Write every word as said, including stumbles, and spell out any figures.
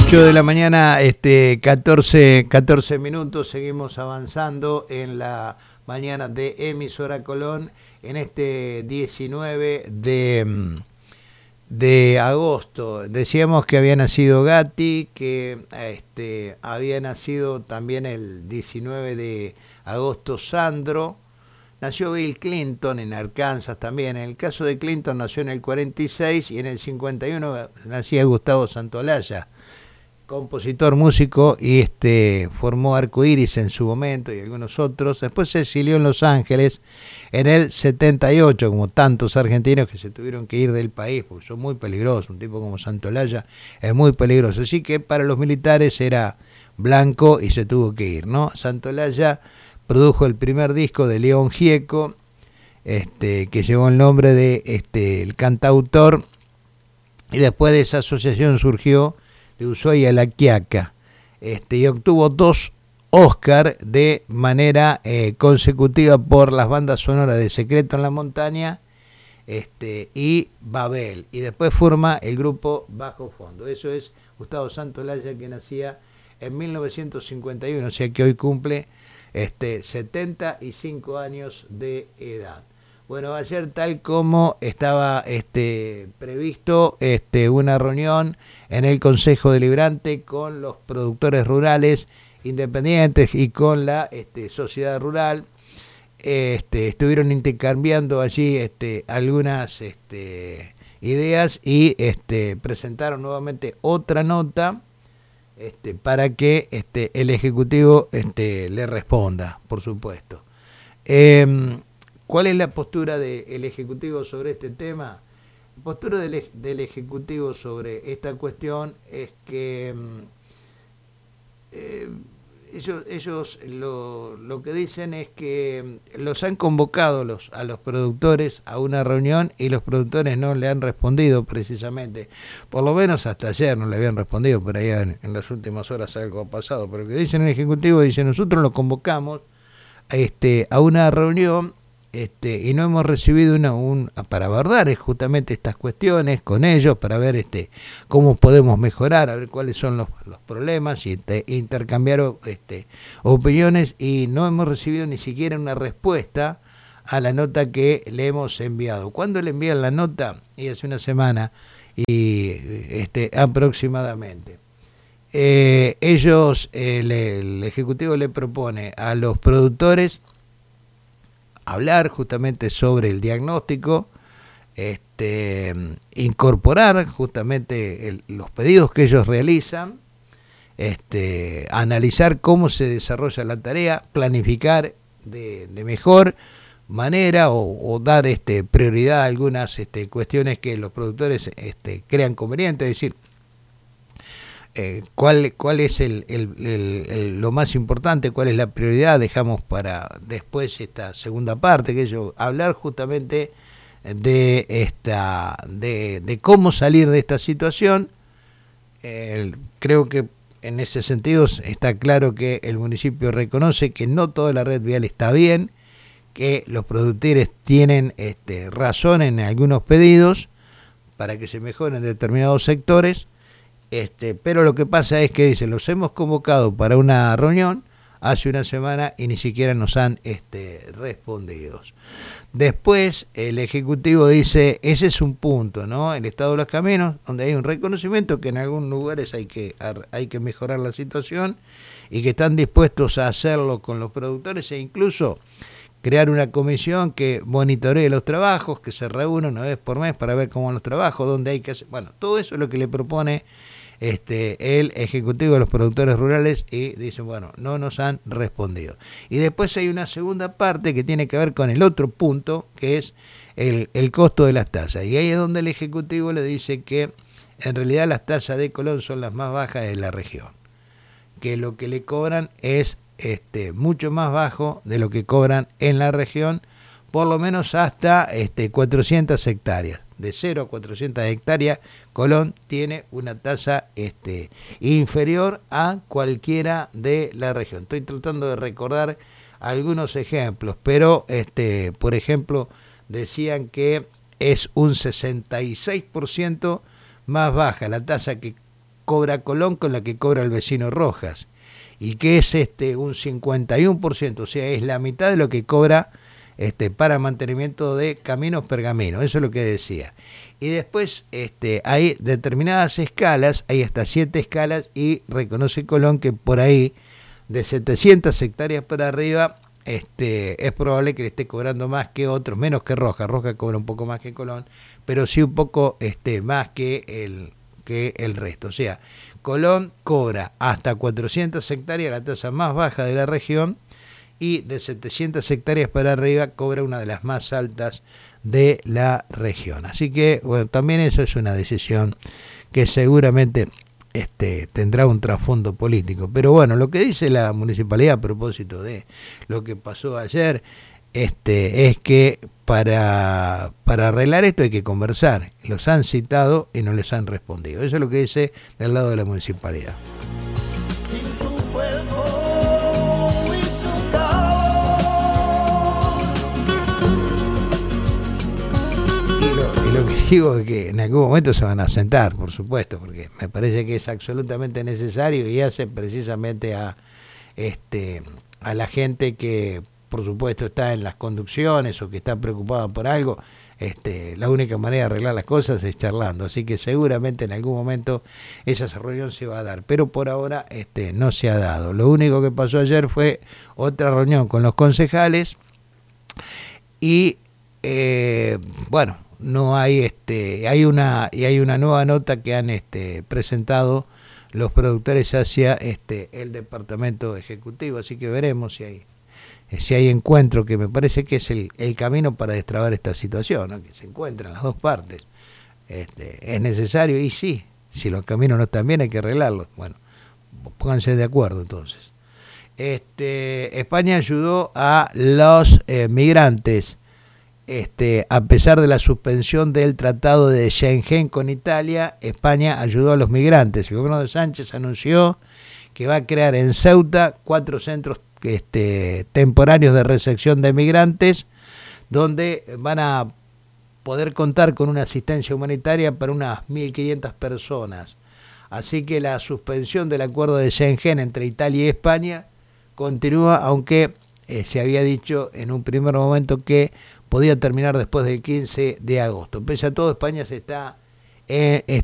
ocho de la mañana, este, catorce, catorce minutos, seguimos avanzando en la mañana de Emisora Colón en este diecinueve de, de agosto. Decíamos que había nacido Gatti, que este, había nacido también el diecinueve de agosto Sandro. Nació Bill Clinton en Arkansas también. En el caso de Clinton nació en el cuarenta y seis y en el cincuenta y uno nacía Gustavo Santaolalla, compositor, músico, y este formó Arcoiris en su momento y algunos otros. Después se exilió en Los Ángeles en el setenta y ocho, como tantos argentinos que se tuvieron que ir del país porque son muy peligrosos. Un tipo como Santaolalla es muy peligroso, así que para los militares era blanco y se tuvo que ir, ¿no? Santaolalla produjo el primer disco de León Gieco, este, que llevó el nombre de este, el cantautor, y después de esa asociación surgió de Ushuaia a La Quiaca, este, y obtuvo dos Oscar de manera eh, consecutiva por las bandas sonoras de Secreto en la Montaña este, y Babel, y después forma el grupo Bajo Fondo. Eso es Gustavo Santaolalla, que nacía en mil novecientos cincuenta y uno, o sea que hoy cumple este, setenta y cinco años de edad. Bueno, va a ser tal como estaba este, previsto este, una reunión en el Consejo Deliberante con los productores rurales independientes y con la este, sociedad rural. Este, estuvieron intercambiando allí este, algunas este, ideas y este, presentaron nuevamente otra nota este, para que este, el Ejecutivo este, le responda, por supuesto. Eh, ¿Cuál es la postura del Ejecutivo sobre este tema? La postura del, del Ejecutivo sobre esta cuestión es que eh, ellos, ellos lo, lo que dicen es que los han convocado los, a los productores a una reunión y los productores no le han respondido precisamente. Por lo menos hasta ayer no le habían respondido, pero ahí en, en las últimas horas algo ha pasado. Pero lo que dicen el Ejecutivo, dice, nosotros lo convocamos a, este, a una reunión Este, y no hemos recibido una, un, para abordar justamente estas cuestiones con ellos, para ver este, cómo podemos mejorar, a ver cuáles son los, los problemas y este, intercambiar este, opiniones, y no hemos recibido ni siquiera una respuesta a la nota que le hemos enviado. ¿Cuándo le envían la nota? Y hace una semana y este, aproximadamente. Eh, ellos, eh, le, el Ejecutivo le propone a los productores hablar justamente sobre el diagnóstico, este, incorporar justamente el, los pedidos que ellos realizan, este, analizar cómo se desarrolla la tarea, planificar de, de mejor manera o, o dar este, prioridad a algunas este, cuestiones que los productores este, crean conveniente, es decir, Eh, cuál, cuál es el, el, el, el, lo más importante, cuál es la prioridad, dejamos para después esta segunda parte, que es hablar justamente de esta de, de cómo salir de esta situación. Eh, creo que en ese sentido está claro que el municipio reconoce que no toda la red vial está bien, que los productores tienen este, razón en algunos pedidos para que se mejoren determinados sectores. Este, pero lo que pasa es que dicen, los hemos convocado para una reunión hace una semana y ni siquiera nos han este, respondido. Después el Ejecutivo dice, ese es un punto, ¿no? El estado de los caminos, donde hay un reconocimiento que en algunos lugares hay que, hay que mejorar la situación y que están dispuestos a hacerlo con los productores e incluso crear una comisión que monitoree los trabajos, que se reúna una vez por mes para ver cómo van los trabajos, dónde hay que hacer. Bueno, todo eso es lo que le propone Este, el Ejecutivo de los productores rurales y dicen, bueno, no nos han respondido. Y después hay una segunda parte que tiene que ver con el otro punto, que es el, el costo de las tasas. Y ahí es donde el Ejecutivo le dice que en realidad las tasas de Colón son las más bajas de la región, que lo que le cobran es este, mucho más bajo de lo que cobran en la región, por lo menos hasta este, cuatrocientas hectáreas. De cero a cuatrocientas hectáreas, Colón tiene una tasa este, inferior a cualquiera de la región. Estoy tratando de recordar algunos ejemplos, pero, este, por ejemplo, decían que es un sesenta y seis por ciento más baja la tasa que cobra Colón con la que cobra el vecino Rojas, y que es este un cincuenta y uno por ciento, o sea, es la mitad de lo que cobra este para mantenimiento de Caminos Pergamino, eso es lo que decía. Y después este hay determinadas escalas, hay hasta siete escalas, y reconoce Colón que por ahí de setecientas hectáreas para arriba este es probable que le esté cobrando más que otros, menos que Rojas. Rojas cobra un poco más que Colón, pero sí un poco este más que el que el resto. O sea, Colón cobra hasta cuatrocientas hectáreas, la tasa más baja de la región, y de setecientas hectáreas para arriba cobra una de las más altas de la región. Así que, bueno, también eso es una decisión que seguramente este, tendrá un trasfondo político. Pero bueno, lo que dice la municipalidad a propósito de lo que pasó ayer este, es que para, para arreglar esto hay que conversar. Los han citado y no les han respondido. Eso es lo que dice del lado de la municipalidad. Y lo que digo es que en algún momento se van a sentar, por supuesto, porque me parece que es absolutamente necesario, y hacen precisamente a este a la gente que, por supuesto, está en las conducciones o que está preocupada por algo. Este, la única manera de arreglar las cosas es charlando, así que seguramente en algún momento esa reunión se va a dar, pero por ahora este, no se ha dado. Lo único que pasó ayer fue otra reunión con los concejales y eh, bueno, no hay este hay una y hay una nueva nota que han este presentado los productores hacia este el departamento ejecutivo, así que veremos si hay si hay encuentro, que me parece que es el, el camino para destrabar esta situación, ¿no? Que se encuentran las dos partes. Este, es necesario, y sí, si los caminos no están bien hay que arreglarlos. Bueno, pónganse de acuerdo entonces. Este, España ayudó a los eh, migrantes. Este, a pesar de la suspensión del tratado de Schengen con Italia, España ayudó a los migrantes. El gobierno de Sánchez anunció que va a crear en Ceuta cuatro centros este, temporarios de recepción de migrantes, donde van a poder contar con una asistencia humanitaria para unas mil quinientas personas. Así que la suspensión del acuerdo de Schengen entre Italia y España continúa, aunque eh, se había dicho en un primer momento que podía terminar después del quince de agosto. Pese a todo, España se está, eh,